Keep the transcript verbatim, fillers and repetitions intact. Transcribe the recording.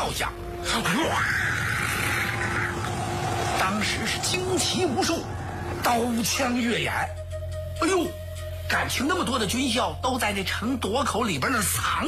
炮响，哇！当时是旌旗无数，刀枪越眼。哎呦，感情那么多的军校都在这城垛口里边那藏